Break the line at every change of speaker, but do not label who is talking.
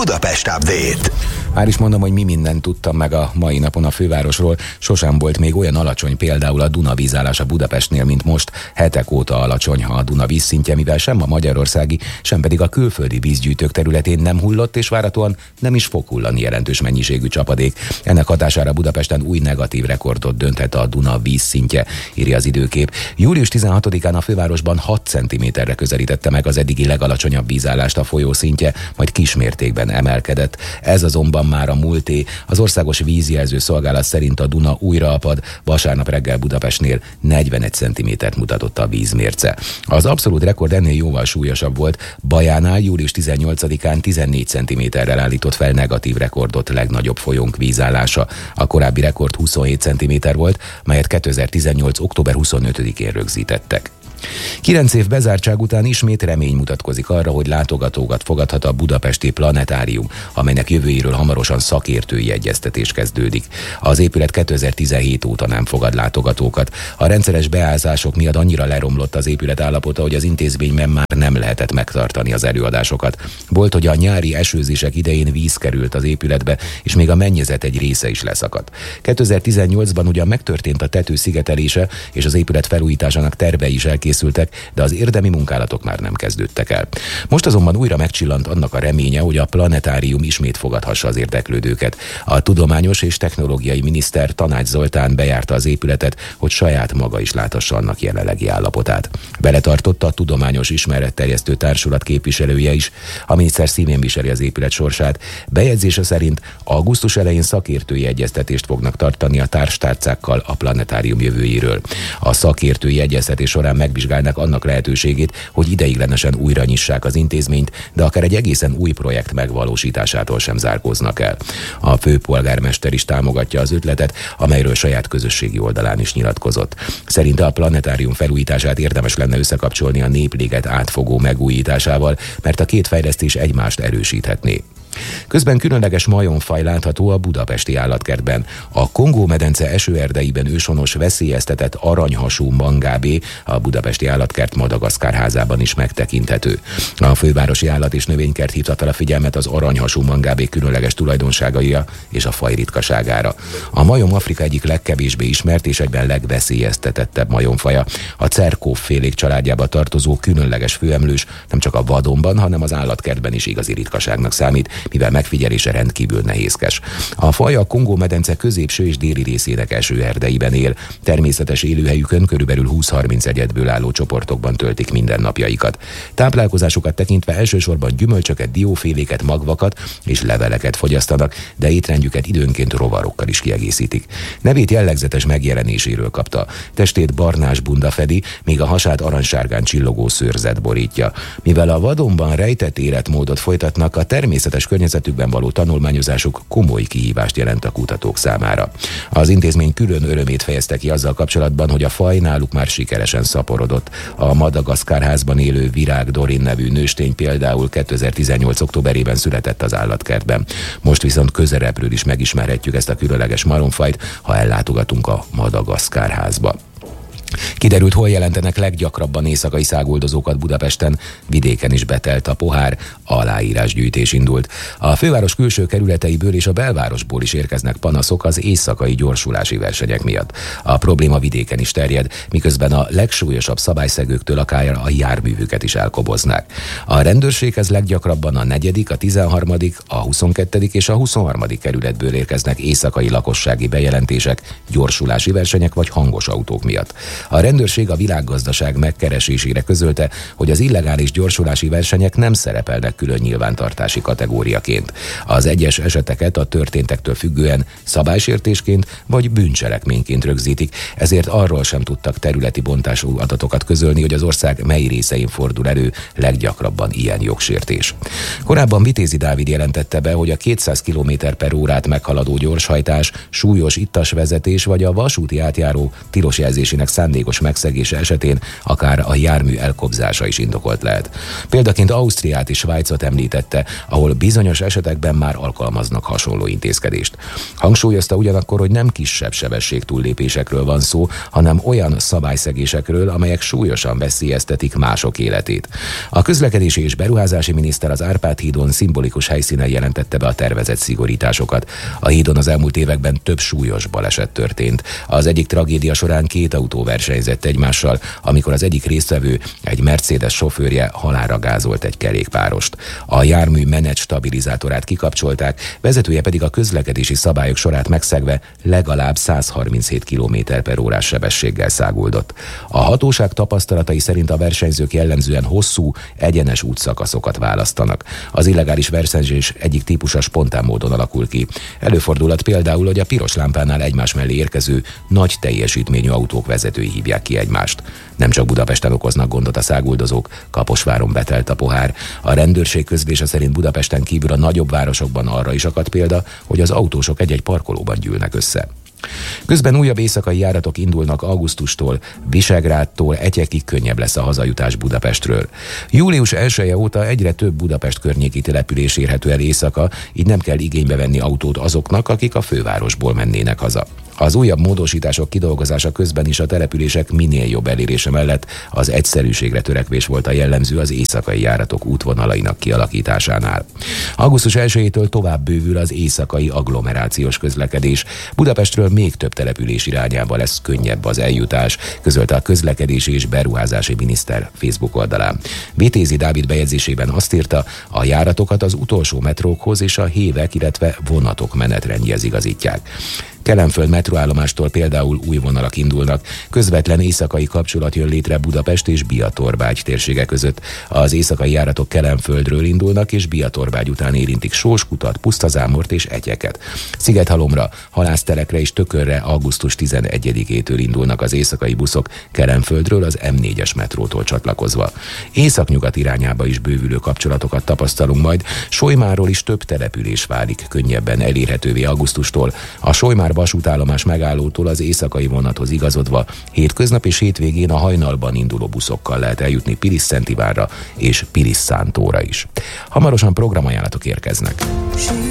Budapest Update.
Már is mondom, hogy mi mindent tudtam meg a mai napon a fővárosról. Sosem volt még olyan alacsony például a Duna vízállása Budapestnél, mint most. Hetek óta alacsony a Duna vízszintje, mivel sem a magyarországi, sem pedig a külföldi vízgyűjtők területén nem hullott, és várhatóan nem is fog hullani jelentős mennyiségű csapadék. Ennek hatására Budapesten új negatív rekordot dönthet a Duna vízszintje, írja az Időkép. Július 16-án a fővárosban 6 cm-re közelítette meg az eddigi legalacsonyabb vízállást a folyó szintje, majd kismértékben emelkedett. Ez azonban már a múlté. Az Országos Vízjelző Szolgálat szerint a Duna újra apad, vasárnap reggel Budapestnél 41 cm-t mutatott a vízmérce. Az abszolút rekord ennél jóval súlyosabb volt. Bajánál július 18-án 14 cm-rel állított fel negatív rekordot legnagyobb folyónk vízállása. A korábbi rekord 27 cm volt, melyet 2018. október 25-én rögzítettek. 9 év bezártság után ismét remény mutatkozik arra, hogy látogatókat fogadhat a budapesti Planetárium, amelynek jövőjéről hamarosan szakértői egyeztetés kezdődik. Az épület 2017 óta nem fogad látogatókat. A rendszeres beázások miatt annyira leromlott az épület állapota, hogy az intézményben már nem lehetett megtartani az előadásokat. Volt, hogy a nyári esőzések idején víz került az épületbe, és még a mennyezet egy része is leszakadt. 2018-ban ugyan megtörtént a tető szigetelése, és az épület felújításának tervei is elkészültek, de az érdemi munkálatok már nem kezdődtek el. Most azonban újra megcsillant annak a reménye, hogy a Planetárium ismét fogadhassa az érdeklődőket. A tudományos és technológiai miniszter Tanács Zoltán bejárta az épületet, hogy saját maga is láthassa annak jelenlegi állapotát. Beletartotta a Tudományos Ismeretterjesztő Társulat képviselője is. A miniszter szívén viseli az épület sorsát. Bejegyzése szerint augusztus elején szakértői egyeztetést fognak tartani a társtárcákkal a Planetárium jövőjéről. A szakértői egyeztetés során megvizsgálnak annak lehetőségét, hogy ideiglenesen újra nyissák az intézményt, de akár egy egészen új projekt megvalósításától sem zárkóznak el. A főpolgármester is támogatja az ötletet, amelyről saját közösségi oldalán is nyilatkozott. Szerinte a Planetárium felújítását érdemes lenne összekapcsolni a Népliget átfogó megújításával, mert a két fejlesztés egymást erősíthetné. Közben különleges majomfaj látható a budapesti állatkertben. A Kongó-medence esőerdeiben őshonos veszélyeztetett aranyhasú mangábé a budapesti állatkert Madagaszkár házában is megtekinthető. A fővárosi állat- és növénykert hívta fel a figyelmet az aranyhasú mangábé különleges tulajdonságaira és a faj ritkaságára. A majom Afrika egyik legkevésbé ismert és egyben legveszélyeztetettebb majomfaja. A cerkóffélék családjába tartozó különleges főemlős nem csak a vadonban, hanem az állatkertben is igazi ritkaságnak számít, mivel megfigyelése rendkívül nehézkes. A faj a Kongó-medence középső és déli részének esőerdeiben él. Természetes élőhelyükön körülbelül 20-30 egyedből álló csoportokban töltik mindennapjaikat. Táplálkozásukat tekintve elsősorban gyümölcsöket, dióféléket, magvakat és leveleket fogyasztanak, de étrendjüket időnként rovarokkal is kiegészítik. Nevét jellegzetes megjelenéséről kapta. Testét barnás bunda fedi, míg a hasát aranysárgán csillogó szőrzet borítja. Mivel a vadonban rejtett életmódot folytatnak, a természetes környezetükben való tanulmányozásuk komoly kihívást jelent a kutatók számára. Az intézmény külön örömét fejezte ki azzal kapcsolatban, hogy a faj náluk már sikeresen szaporodott. A Madagaszkár házban élő Virág Dorin nevű nőstény például 2018. októberében született az állatkertben. Most viszont közelebbről is megismerhetjük ezt a különleges majomfajt, ha ellátogatunk a Madagaszkár házba. Kiderült, hol jelentenek leggyakrabban éjszakai száguldozókat Budapesten, vidéken is betelt a pohár, aláírásgyűjtés indult. A főváros külső kerületeiből és a belvárosból is érkeznek panaszok az éjszakai gyorsulási versenyek miatt. A probléma vidéken is terjed, miközben a legsúlyosabb szabályszegőktől akár a járművüket is elkoboznák. A rendőrséghez leggyakrabban a 4., a 13., a 22. és a 23. kerületből érkeznek éjszakai lakossági bejelentések, gyorsulási versenyek vagy hangos autók miatt. A rendőrség a Világgazdaság megkeresésére közölte, hogy az illegális gyorsulási versenyek nem szerepelnek külön nyilvántartási kategóriaként. Az egyes eseteket a történtektől függően szabálysértésként vagy bűncselekményként rögzítik, ezért arról sem tudtak területi bontású adatokat közölni, hogy az ország mely részein fordul elő leggyakrabban ilyen jogsértés. Korábban Vitézi Dávid jelentette be, hogy a 200 km/órát meghaladó gyorshajtás, súlyos ittas vezetés vagy a vasúti átjáró tilos jelzésének szándékos szándékos megszegése esetén akár a jármű elkobzása is indokolt lehet. Példaként Ausztriát és Svájcot említette, ahol bizonyos esetekben már alkalmaznak hasonló intézkedést. Hangsúlyozta ugyanakkor, hogy nem kisebb sebességtúllépésekről van szó, hanem olyan szabályszegésekről, amelyek súlyosan veszélyeztetik mások életét. A közlekedési és beruházási miniszter az Árpád-hídon szimbolikus helyszínen jelentette be a tervezett szigorításokat. A hídon az elmúlt években több súlyos baleset történt. Az egyik tragédia során 2 autó versenyzett egymással, amikor az egyik résztvevő, egy Mercedes sofőrje halálra gázolt egy kerékpárost. A jármű menet stabilizátorát kikapcsolták, vezetője pedig a közlekedési szabályok sorát megszegve legalább 137 km/h sebességgel száguldott. A hatóság tapasztalatai szerint a versenyzők jellemzően hosszú, egyenes útszakaszokat választanak. Az illegális versenyzés egyik típusa spontán módon alakul ki. Előfordulhat például, hogy a piros lámpánál egymás mellé érkező nagy teljesítményű autók vezetői hívják ki egymást. Nem csak Budapesten okoznak gondot a száguldozók, Kaposváron betelt a pohár. A rendőrség közlése szerint Budapesten kívül a nagyobb városokban arra is akadt példa, hogy az autósok egy-egy parkolóban gyűlnek össze. Közben újabb éjszakai járatok indulnak augusztustól, Visegrádtól Etyekig könnyebb lesz a hazajutás Budapestről. Július 1-e óta egyre több Budapest környéki település érhető el éjszaka, így nem kell igénybe venni autót azoknak, akik a fővárosból mennének haza. Az újabb módosítások kidolgozása közben is a települések minél jobb elérése mellett az egyszerűségre törekvés volt a jellemző az éjszakai járatok útvonalainak kialakításánál. Augusztus 1-től tovább bővül az éjszakai agglomerációs közlekedés. Budapestről még több település irányába lesz könnyebb az eljutás, közölte a közlekedési és beruházási miniszter Facebook oldalán. Vitézi Dávid bejegyzésében azt írta, a járatokat az utolsó metrókhoz és a hévek, illetve vonatok menetrendjéhez igazítják. Kelenföld metróállomástól például új vonalak indulnak, közvetlen éjszakai kapcsolat jön létre Budapest és Biatorbágy térsége között. Az éjszakai járatok Kelenföldről indulnak, és Biatorbágy után érintik Sóskutat, Pusztazámort és Etyeket. Szigethalomra, Halászterekre és Tökörre augusztus 11-től indulnak az éjszakai buszok Kelenföldről az M4-es metrótól csatlakozva. Északnyugat irányába is bővülő kapcsolatokat tapasztalunk majd, Solymáról is több település válik könnyebben elérhetővé augusztustól. A Solymár vasútállomás megállótól az éjszakai vonathoz igazodva hétköznap és hétvégén a hajnalban induló buszokkal lehet eljutni Pilis-Szentivárra és Pilis-Szántóra is. Hamarosan programajánlatok érkeznek.